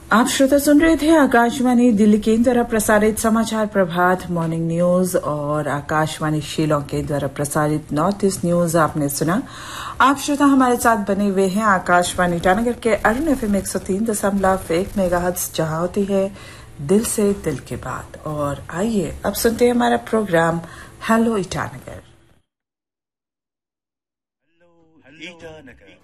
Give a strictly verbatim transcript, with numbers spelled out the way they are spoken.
आप श्रोता सुन रहे थे आकाशवाणी दिल्ली केंद्र द्वारा प्रसारित समाचार प्रभात मॉर्निंग न्यूज और आकाशवाणी शिलोंग के द्वारा प्रसारित नॉर्थ ईस्ट न्यूज आपने सुना। आप श्रोता हमारे साथ बने हुए हैं आकाशवाणी ईटानगर के अरुण एफएम एक सौ तीन दशमलव एक मेगाहर्ट्ज, जहां होती है दिल से दिल की बात। और आइए अब सुनते हैं हमारा programme hello Itanagar. Hello Itanagar.